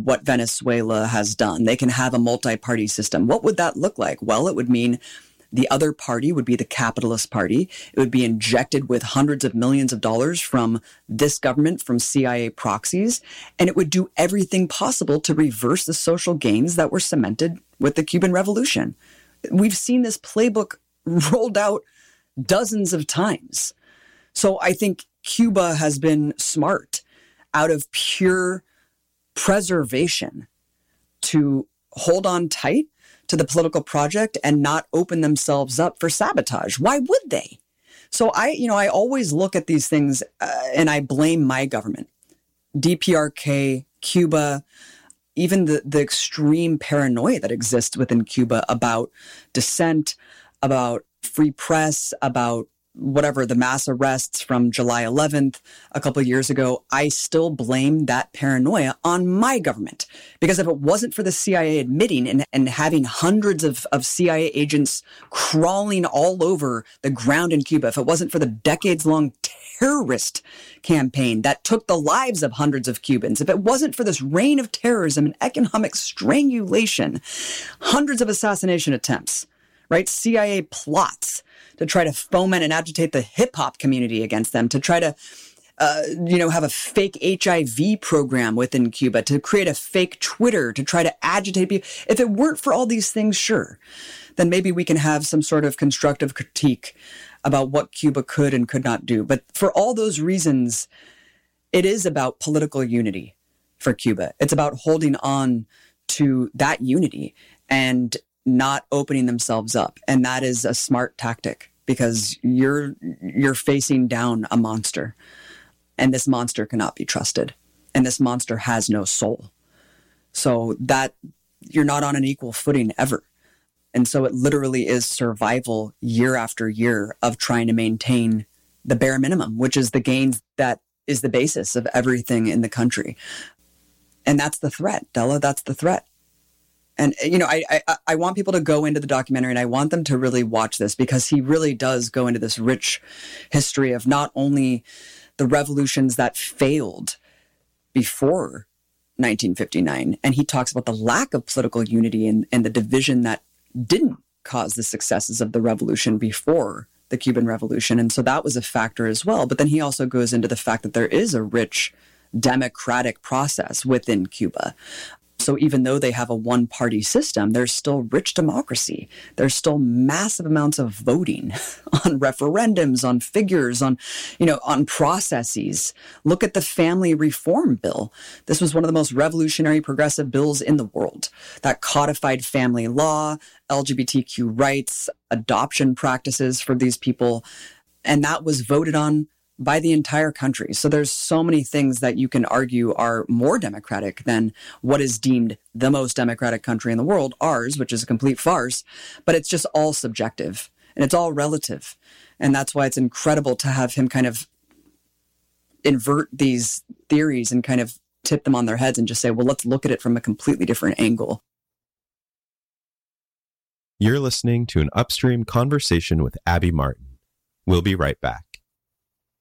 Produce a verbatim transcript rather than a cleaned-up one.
what Venezuela has done. They can have a multi-party system. What would that look like? Well, it would mean the other party would be the capitalist party. It would be injected with hundreds of millions of dollars from this government, from C I A proxies, and it would do everything possible to reverse the social gains that were cemented with the Cuban Revolution. We've seen this playbook rolled out dozens of times. So I think Cuba has been smart out of pure preservation to hold on tight to the political project and not open themselves up for sabotage. Why would they? So I, you know, I always look at these things uh, and I blame my government, D P R K, Cuba, even the, the extreme paranoia that exists within Cuba about dissent, about free press, about whatever, the mass arrests from July eleventh a couple of years ago. I still blame that paranoia on my government. Because if it wasn't for the C I A admitting and, and having hundreds of, of C I A agents crawling all over the ground in Cuba, if it wasn't for the decades-long terrorist campaign that took the lives of hundreds of Cubans, if it wasn't for this reign of terrorism and economic strangulation, hundreds of assassination attempts, right? C I A plots to try to foment and agitate the hip hop community against them, to try to, uh, you know, have a fake H I V program within Cuba, to create a fake Twitter, to try to agitate people. If it weren't for all these things, sure, then maybe we can have some sort of constructive critique about what Cuba could and could not do. But for all those reasons, it is about political unity for Cuba. It's about holding on to that unity and not opening themselves up. And that is a smart tactic because you're you're facing down a monster. And this monster cannot be trusted. And this monster has no soul. So that you're not on an equal footing ever. And so it literally is survival year after year of trying to maintain the bare minimum, which is the gains that is the basis of everything in the country. And that's the threat, Della. That's the threat. And, you know, I, I I want people to go into the documentary and I want them to really watch this because he really does go into this rich history of not only the revolutions that failed before nineteen fifty-nine, and he talks about the lack of political unity and, and the division that didn't cause the successes of the revolution before the Cuban Revolution. And so that was a factor as well. But then he also goes into the fact that there is a rich democratic process within Cuba. So even though they have a one-party system, there's still rich democracy. There's still massive amounts of voting on referendums, on figures, on, you know, on processes. Look at the family reform bill. This was one of the most revolutionary progressive bills in the world that codified family law, L G B T Q rights, adoption practices for these people. And that was voted on by the entire country. So there's so many things that you can argue are more democratic than what is deemed the most democratic country in the world, ours, which is a complete farce. But it's just all subjective and it's all relative. And that's why it's incredible to have him kind of invert these theories and kind of tip them on their heads and just say, well, let's look at it from a completely different angle. You're listening to an Upstream conversation with Abby Martin. We'll be right back.